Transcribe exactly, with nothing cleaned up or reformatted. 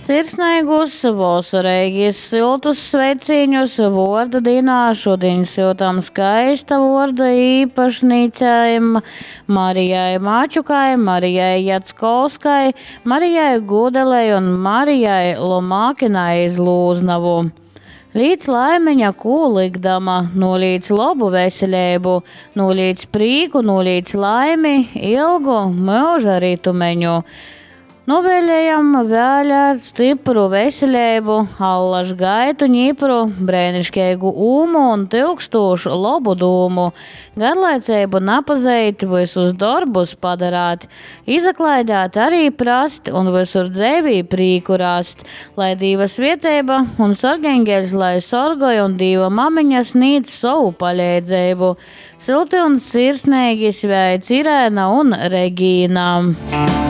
Sirsnīgus, vosurīgis, siltus sveiciņus vorda dienā šodien siltam skaista vorda īpašnīcēm Marijai Mačukai, Marijai Jackovskai, Marijai Gudelei un Marijai Lomākinai iz Lūznavu. Līdz laimiņa kūlikdama, nolīdz lobu veseļību, nolīdz prīku, nolīdz laimi, ilgu mūža ritumeņu. Novēlējam vēl ar stipru veseļību, allaž gaitu ņipru, brēniškeigu ūmu un tilkstūšu lobu dūmu, garlaiceibu napazeit, visus darbus padarāt, izaklaidāt arī prast un visur dzēvī prīku rast, lai Dīva svieteiba un sorgeņgeļs, lai sorgoj un Dīva mamiņa sniedz savu paļēdzeibu. Silti un sirsnīgi sveic Irēna un Regīna.